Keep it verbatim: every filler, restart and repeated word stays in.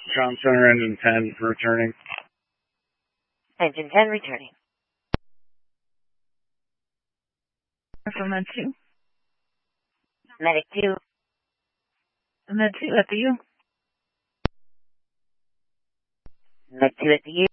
Comm Center engine ten returning. Engine ten returning. From Med two. Medic two. Med two at the U. Med two at the U.